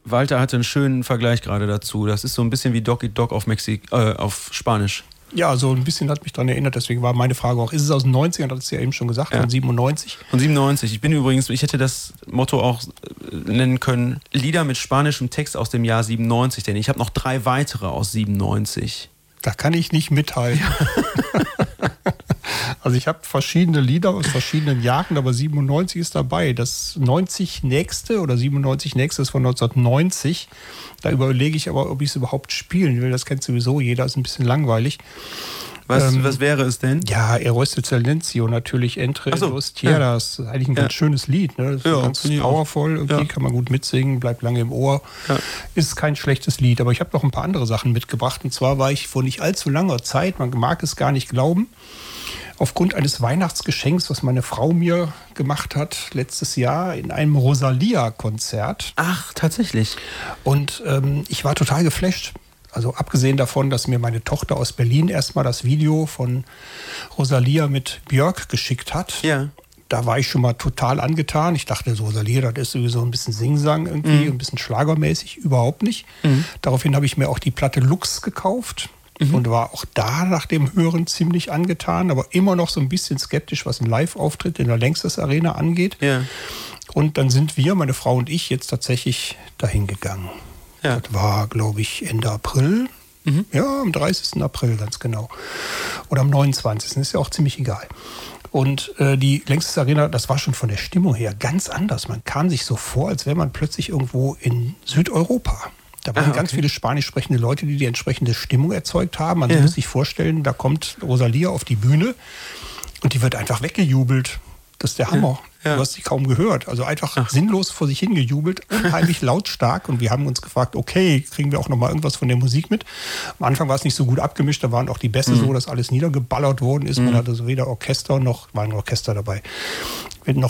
Walter hatte einen schönen Vergleich gerade dazu. Das ist so ein bisschen wie Dog Eat Dog auf Spanisch. Ja, so ein bisschen hat mich daran erinnert, deswegen war meine Frage auch, ist es aus den 90ern, das hast du ja eben schon gesagt, von 97? Von 97. Ich hätte das Motto auch nennen können, Lieder mit spanischem Text aus dem Jahr 97, denn ich habe noch 3 weitere aus 97. Da kann ich nicht mithalten. Also ich habe verschiedene Lieder aus verschiedenen Jahren, aber 97 ist dabei. Das 90 nächste oder 97 nächste ist von 1990. Da überlege ich aber, ob ich es überhaupt spielen will. Das kennt sowieso jeder, ist ein bisschen langweilig. Was wäre es denn? Ja, Héroes del Silencio natürlich, Entre dos Tierras. Das ist eigentlich ein ganz schönes Lied. Ne? Das ist ganz powerful, irgendwie kann man gut mitsingen, bleibt lange im Ohr. Ja. Ist kein schlechtes Lied, aber ich habe noch ein paar andere Sachen mitgebracht. Und zwar war ich vor nicht allzu langer Zeit, man mag es gar nicht glauben, aufgrund eines Weihnachtsgeschenks, was meine Frau mir gemacht hat letztes Jahr in einem Rosalia-Konzert. Ach, tatsächlich. Und ich war total geflasht. Also abgesehen davon, dass mir meine Tochter aus Berlin erstmal das Video von Rosalia mit Björk geschickt hat. Ja. Da war ich schon mal total angetan. Ich dachte, Rosalia, das ist sowieso ein bisschen Singsang irgendwie, ein bisschen schlagermäßig. Überhaupt nicht. Daraufhin habe ich mir auch die Platte Lux gekauft. Und war auch da nach dem Hören ziemlich angetan, aber immer noch so ein bisschen skeptisch, was ein Live-Auftritt in der Längstes Arena angeht. Ja. Und dann sind wir, meine Frau und ich, jetzt tatsächlich dahin gegangen. Ja. Das war, glaube ich, Ende April. Ja, am 30. April ganz genau. Oder am 29. Ist ja auch ziemlich egal. Und die Längstes Arena, das war schon von der Stimmung her ganz anders. Man kam sich so vor, als wäre man plötzlich irgendwo in Südeuropa. Da waren ganz viele spanisch sprechende Leute, die entsprechende Stimmung erzeugt haben. Man muss sich vorstellen, da kommt Rosalia auf die Bühne und die wird einfach weggejubelt. Das ist der Hammer. Ja. Du hast sie kaum gehört. Also einfach sinnlos vor sich hingejubelt, unheimlich lautstark. Und wir haben uns gefragt, okay, kriegen wir auch noch mal irgendwas von der Musik mit? Am Anfang war es nicht so gut abgemischt. Da waren auch die Bässe so, dass alles niedergeballert worden ist. Man hatte so weder Orchester noch, war ein Orchester dabei.